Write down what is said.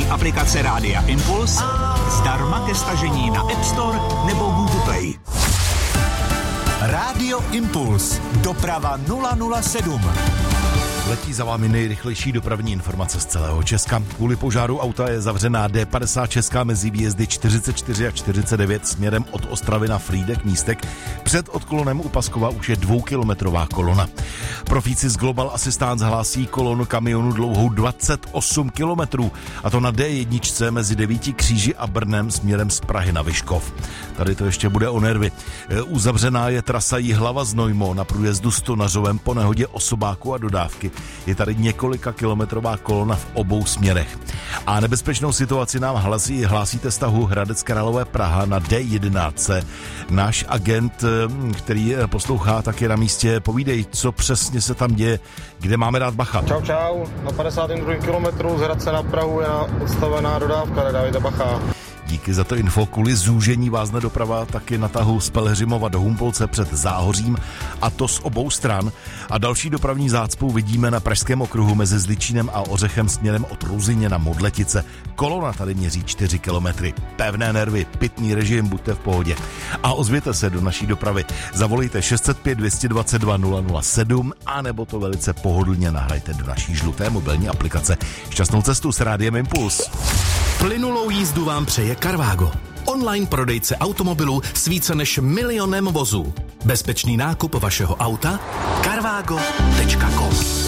aplikace Rádia Impuls zdarma ke stažení na App Store nebo Google Play. Rádio Impuls. Doprava 007. Letí za vámi nejrychlejší dopravní informace z celého Česka. Kvůli požáru auta je zavřená D56 mezi výjezdy 44 a 49 směrem od Ostravy na Frýdek-Místek. Před odklonem u Paskova už je 2kilometrová kolona. Profíci z Global Assistance hlásí kolonu kamionu dlouhou 28 kilometrů, a to na D1 mezi 9 Kříži a Brnem směrem z Prahy na Vyškov. Tady to ještě bude o nervy. Uzavřená je trasa Jihlava-Znojmo na průjezdu Stonařovem po nehodě osobáku a dodávky. Je tady několika kilometrová kolona v obou směrech. A nebezpečnou situaci nám hlásí tahu Hradec Králové Praha na D11. Náš agent, který poslouchá, tak je na místě. Povídej, co přesně se tam děje, kde máme dát bacha. Čau. Na 52. kilometru z Hradce na Prahu je odstavená dodávka, nedávejte bacha. Díky za to info. Kvůli zúžení vázne doprava taky na tahu z Pelhřimova do Humpolce před Záhořím, a to z obou stran. A další dopravní zácpu vidíme na Pražském okruhu mezi Zličínem a Ořechem směrem od Ruzyně na Modletice. Kolona tady měří 4 kilometry. Pevné nervy, pitný režim, buďte v pohodě. A ozvěte se do naší dopravy. Zavolejte 605 222 007 a nebo to velice pohodlně nahrajte do naší žluté mobilní aplikace. Šťastnou cestu s Rádiem Impuls. Plynulou jízdu vám přeje Carvago. Online prodejce automobilů s více než 1 milionem vozů. Bezpečný nákup vašeho auta? Carvago.com